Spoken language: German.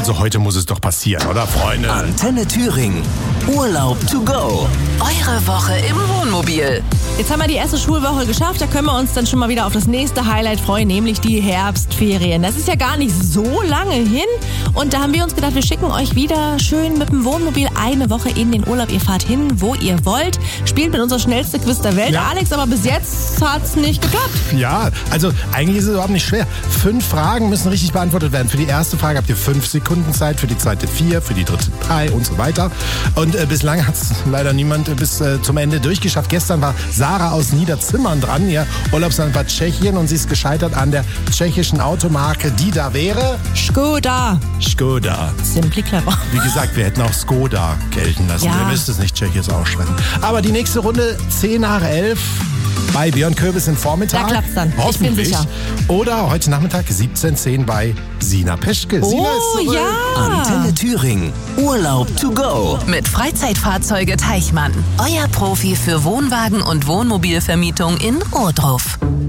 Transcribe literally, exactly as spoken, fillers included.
Also heute muss es doch passieren, oder Freunde? Antenne Thüringen. Urlaub to go. Eure Woche im Wohnmobil. Jetzt haben wir die erste Schulwoche geschafft, da können wir uns dann schon mal wieder auf das nächste Highlight freuen, nämlich die Herbstferien. Das ist ja gar nicht so lange hin und da haben wir uns gedacht, wir schicken euch wieder schön mit dem Wohnmobil eine Woche in den Urlaub. Ihr fahrt hin, wo ihr wollt, spielt mit unser schnellste Quiz der Welt. Ja. Alex, aber bis jetzt hat's nicht geklappt. Ja, also eigentlich ist es überhaupt nicht schwer. Fünf Fragen müssen richtig beantwortet werden. Für die erste Frage habt ihr fünf Sekunden Zeit, für die zweite vier, für die dritte drei und so weiter. Und äh, bislang hat es leider niemand äh, bis äh, zum Ende durchgeschafft. Gestern war Sarah aus Niederzimmern dran. Ihr Urlaubsland war Tschechien und sie ist gescheitert an der tschechischen Automarke, die da wäre... Skoda. Skoda. Simply clever. Wie gesagt, wir hätten auch Skoda gelten lassen. Ja. Ihr müsst es nicht tschechisch aussprechen. Aber die nächste Runde, zehn nach elf, bei Björn Köbis im Vormittag. Da klappt's dann. Ich bin Hoffentlich. sicher. Oder heute Nachmittag siebzehn zehn bei Sina Peschke. Sina ist Oh zurück. ja. Antenne Thüringen. Urlaub to go. Mit Freizeitfahrzeuge Teichmann. Euer Profi für Wohnwagen und Wohnmobilvermietung in Ohrdruf.